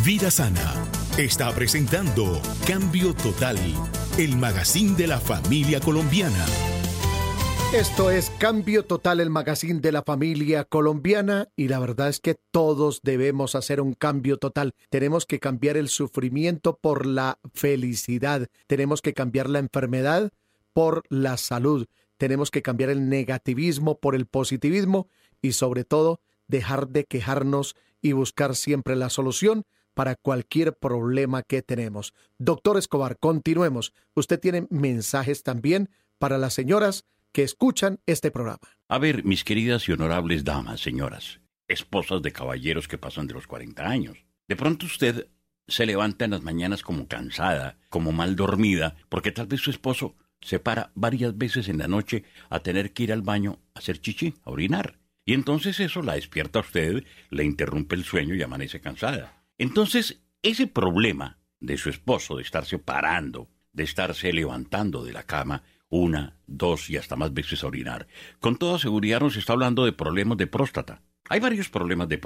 Vida Sana está presentando Cambio Total, el magazine de la familia colombiana. Esto es Cambio Total, el magazine de la familia colombiana, y la verdad es que todos debemos hacer un cambio total. Tenemos que cambiar el sufrimiento por la felicidad, tenemos que cambiar la enfermedad por la salud, tenemos que cambiar el negativismo por el positivismo y sobre todo dejar de quejarnos y buscar siempre la solución para cualquier problema que tenemos. Doctor Escobar, continuemos. Usted tiene mensajes también para las señoras que escuchan este programa. A ver, mis queridas y honorables damas, señoras, esposas de caballeros que pasan de los 40 años. De pronto usted se levanta en las mañanas como cansada, como mal dormida, porque tal vez su esposo se para varias veces en la noche a tener que ir al baño a hacer chichi, a orinar. Y entonces eso la despierta a usted, le interrumpe el sueño y amanece cansada. Entonces, ese problema de su esposo de estarse parando, de estarse levantando de la cama, 1, 2 y hasta más veces a orinar, con toda seguridad nos está hablando de problemas de próstata. Hay varios problemas de